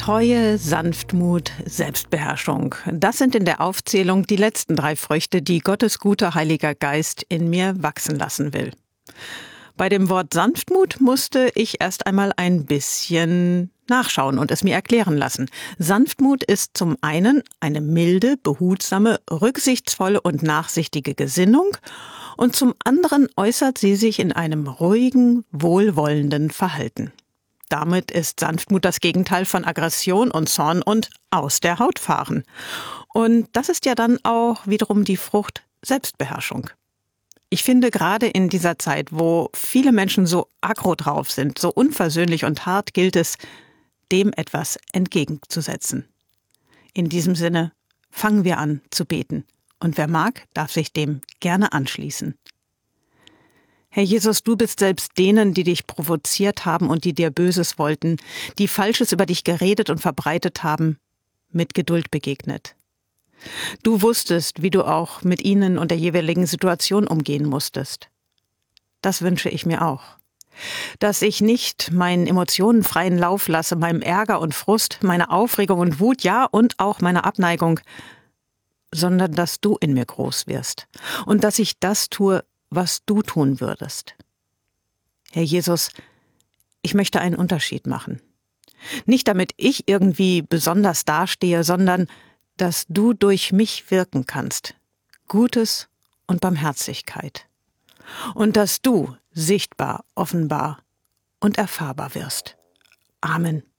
Treue, Sanftmut, Selbstbeherrschung. Das sind in der Aufzählung die letzten 3 Früchte, die Gottes guter Heiliger Geist in mir wachsen lassen will. Bei dem Wort Sanftmut musste ich erst einmal ein bisschen nachschauen und es mir erklären lassen. Sanftmut ist zum einen eine milde, behutsame, rücksichtsvolle und nachsichtige Gesinnung und zum anderen äußert sie sich in einem ruhigen, wohlwollenden Verhalten. Damit ist Sanftmut das Gegenteil von Aggression und Zorn und aus der Haut fahren. Und das ist ja dann auch wiederum die Frucht Selbstbeherrschung. Ich finde, gerade in dieser Zeit, wo viele Menschen so aggro drauf sind, so unversöhnlich und hart, gilt es, dem etwas entgegenzusetzen. In diesem Sinne fangen wir an zu beten. Und wer mag, darf sich dem gerne anschließen. Herr Jesus, du bist selbst denen, die dich provoziert haben und die dir Böses wollten, die Falsches über dich geredet und verbreitet haben, mit Geduld begegnet. Du wusstest, wie du auch mit ihnen und der jeweiligen Situation umgehen musstest. Das wünsche ich mir auch. Dass ich nicht meinen Emotionen freien Lauf lasse, meinem Ärger und Frust, meiner Aufregung und Wut, ja und auch meiner Abneigung, sondern dass du in mir groß wirst und dass ich das tue, was du tun würdest. Herr Jesus, ich möchte einen Unterschied machen. Nicht damit ich irgendwie besonders dastehe, sondern dass du durch mich wirken kannst. Gutes und Barmherzigkeit. Und dass du sichtbar, offenbar und erfahrbar wirst. Amen.